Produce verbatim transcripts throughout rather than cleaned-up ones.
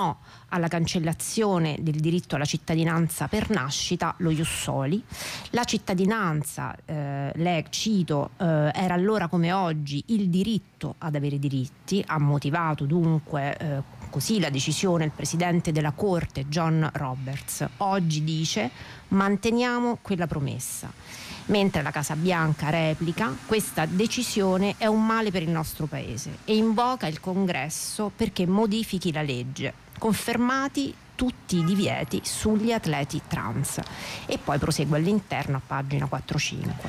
alla cancellazione del diritto alla cittadinanza per nascita, lo ius soli. La cittadinanza, eh, le, cito, eh, era allora come oggi il diritto ad avere diritti, ha motivato dunque eh, così la decisione il presidente della Corte John Roberts. Oggi dice: manteniamo quella promessa. Mentre la Casa Bianca replica: questa decisione è un male per il nostro paese, e invoca il Congresso perché modifichi la legge, confermati tutti i divieti sugli atleti trans. E poi prosegue all'interno a pagina quattro cinque.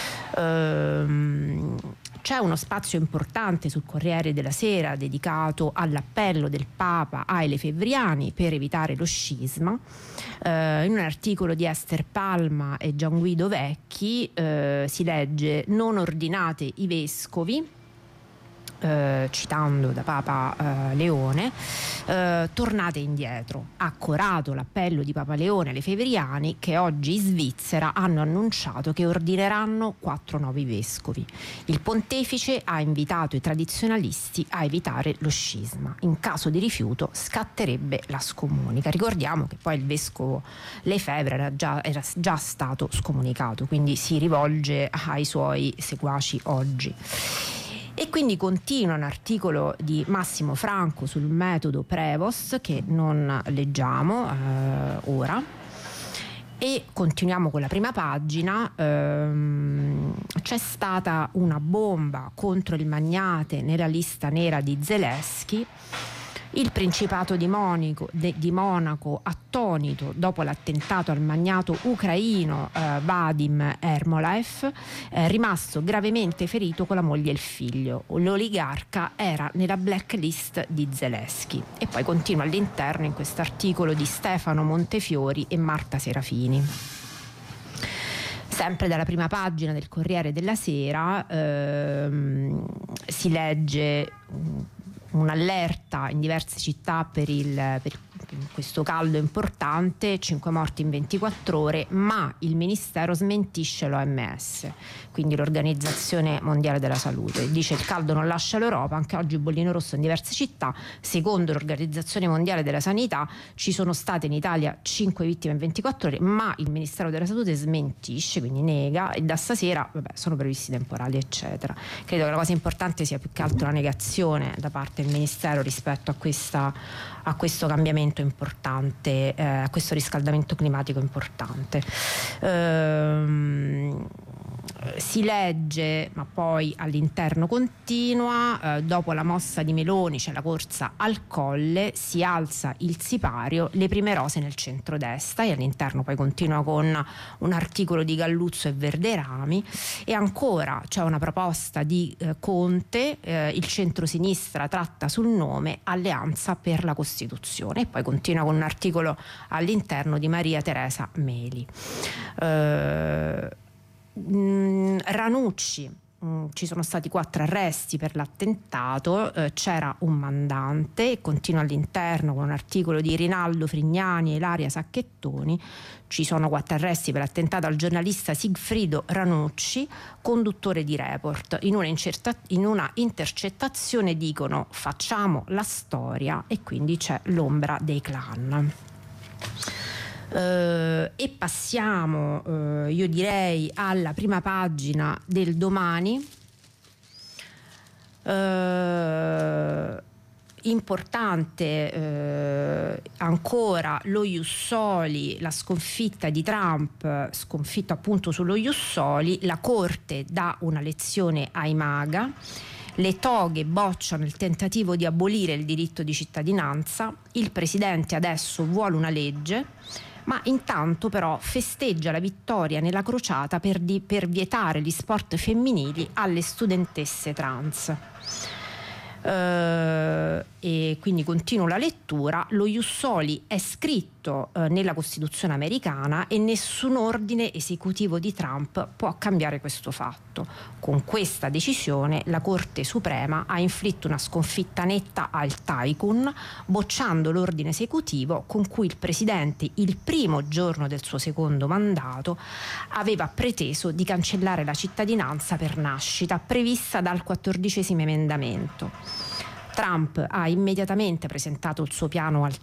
Ehm, c'è uno spazio importante sul Corriere della Sera dedicato all'appello del Papa ai lefebvriani per evitare lo scisma. Eh, in un articolo di Esther Palma e Gian Guido Vecchi eh, si legge: non ordinate i vescovi, Eh, citando da Papa eh, Leone, eh, tornate indietro. Accorato l'appello di Papa Leone alle lefebvriani, che oggi in Svizzera hanno annunciato che ordineranno quattro nuovi vescovi. Il pontefice ha invitato i tradizionalisti a evitare lo scisma. In caso di rifiuto scatterebbe la scomunica. Ricordiamo che poi il vescovo Lefebvre era già, era già stato scomunicato, quindi si rivolge ai suoi seguaci oggi. E quindi continua un articolo di Massimo Franco sul metodo Prevost, che non leggiamo eh, ora, e continuiamo con la prima pagina. Ehm, c'è stata una bomba contro il magnate nella lista nera di Zelensky. Il Principato di Monaco, de, di Monaco attonito dopo l'attentato al magnato ucraino eh, Vadim Ermolaev, eh, rimasto gravemente ferito con la moglie e il figlio. L'oligarca era nella blacklist di Zelensky. E poi continua all'interno in questo articolo di Stefano Montefiori e Marta Serafini. Sempre dalla prima pagina del Corriere della Sera ehm, si legge un'allerta in diverse città per, il, per questo caldo importante, cinque morti in ventiquattro ore, ma il Ministero smentisce l'O M S, quindi l'Organizzazione Mondiale della Salute. Dice: il caldo non lascia l'Europa, anche oggi bollino rosso in diverse città. Secondo l'Organizzazione Mondiale della Sanità ci sono state in Italia cinque vittime in ventiquattro ore, ma il Ministero della Salute smentisce, quindi nega, e da stasera vabbè, sono previsti temporali eccetera. Credo che la cosa importante sia più che altro la negazione da parte del Ministero rispetto a questa a questo cambiamento importante, eh, a questo riscaldamento climatico importante. Ehm, si legge, ma poi all'interno continua, eh, dopo la mossa di Meloni c'è la corsa al Colle, si alza il sipario, le prime rose nel centrodestra, e all'interno poi continua con un articolo di Galluzzo e Verderami. E ancora c'è una proposta di eh, Conte, eh, il centrosinistra tratta sul nome Alleanza per la Costituzione, e poi continua con un articolo all'interno di Maria Teresa Meli. Eh, Ranucci, mh, ci sono stati quattro arresti per l'attentato, eh, c'era un mandante, continua all'interno con un articolo di Rinaldo Frignani e Ilaria Sacchettoni. Ci sono quattro arresti per l'attentato al giornalista Sigfrido Ranucci, conduttore di Report. In una, incerta- in una intercettazione dicono: facciamo la storia, e quindi c'è l'ombra dei clan. Uh, e passiamo, uh, io direi, alla prima pagina del Domani. Uh, importante uh, ancora lo ius soli, la sconfitta di Trump, sconfitto appunto sullo ius soli. La Corte dà una lezione ai MAGA. Le toghe bocciano il tentativo di abolire il diritto di cittadinanza. Il presidente adesso vuole una legge, ma intanto però festeggia la vittoria nella crociata per, di, per vietare gli sport femminili alle studentesse trans. Uh, e quindi continuo la lettura. Lo ius soli è scritto uh, nella Costituzione americana e nessun ordine esecutivo di Trump può cambiare questo fatto. Con questa decisione la Corte Suprema ha inflitto una sconfitta netta al tycoon, bocciando l'ordine esecutivo con cui il presidente, il primo giorno del suo secondo mandato, aveva preteso di cancellare la cittadinanza per nascita prevista dal quattordicesimo emendamento. Trump ha immediatamente presentato il suo piano al